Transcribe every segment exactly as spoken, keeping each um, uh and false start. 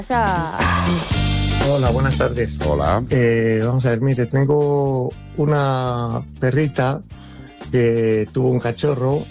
Esa... Hola, buenas tardes. Hola. Eh, vamos a ver, mire, tengo una perrita que tuvo un cachorro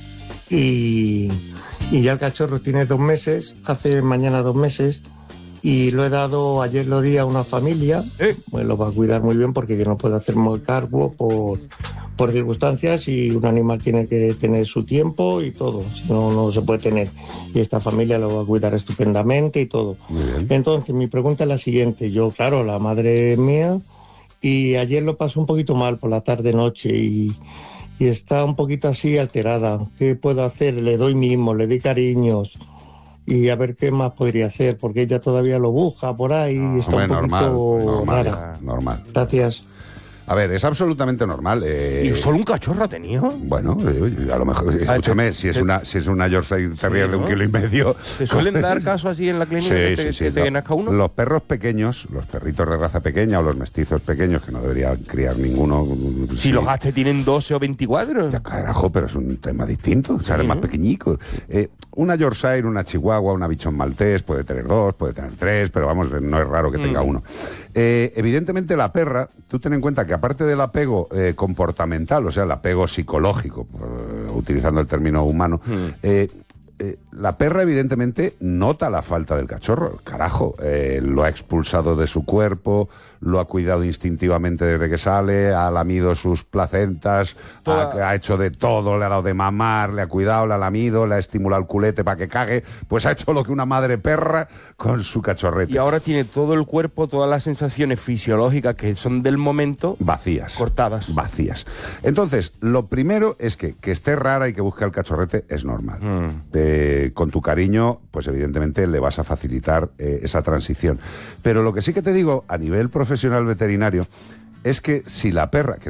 y, y ya el cachorro tiene dos meses, hace mañana dos meses, y lo he dado, ayer lo di a una familia, ¿Eh? pues lo va a cuidar muy bien porque yo no puedo hacer muy cargo por, por circunstancias y un animal tiene que tener su tiempo y todo, si no, no se puede tener. Y esta familia lo va a cuidar estupendamente y todo. Muy bien. Entonces, mi pregunta es la siguiente. Yo, claro, la madre es mía y ayer lo pasó un poquito mal por la tarde-noche y, y está un poquito así alterada. ¿Qué puedo hacer? Le doy mimos, le doy cariños y a ver qué más podría hacer, porque ella todavía lo busca por ahí y está Hombre, un poquito normal, normal, rara. normal. Gracias. A ver, es absolutamente normal. Eh, ¿Y solo un cachorro ha tenido? Bueno, eh, a lo mejor, escúchame, si es una, si es una Yorkshire Terrier Sí, de un ¿no? kilo y medio. ¿Te suelen dar caso así en la clínica que te, que te Lo- nazca uno? Los perros pequeños, los perritos de raza pequeña o los mestizos pequeños, que no debería criar ninguno. Si sí. los gastes tienen doce o veinticuatro. Ya, carajo, pero es un tema distinto, o sea, Sí, es más ¿no? pequeñico. Eh, una Yorkshire, una Chihuahua, una bichón maltés, puede tener dos, puede tener tres, pero vamos, no es raro que tenga Mm. uno. Eh, evidentemente la perra, tú ten en cuenta que aparte del apego eh, comportamental, o sea, el apego psicológico, eh, utilizando el término humano, Mm. eh, eh, la perra evidentemente nota la falta del cachorro, carajo, eh, lo ha expulsado de su cuerpo, lo ha cuidado instintivamente desde que sale, ha lamido sus placentas, Toda- ha, ha hecho de todo, le ha dado de mamar, le ha cuidado, le ha lamido, le ha estimulado el culete para que cague, pues ha hecho lo que una madre perra con su cachorrete. Y ahora tiene todo el cuerpo, todas las sensaciones fisiológicas que son del momento Vacías. cortadas. Vacías. Entonces, lo primero es que, que esté rara y que busque al cachorrete es normal. Mm. Eh, con tu cariño, pues evidentemente le vas a facilitar eh, esa transición. Pero lo que sí que te digo, a nivel profesional veterinario, es que si la perra, que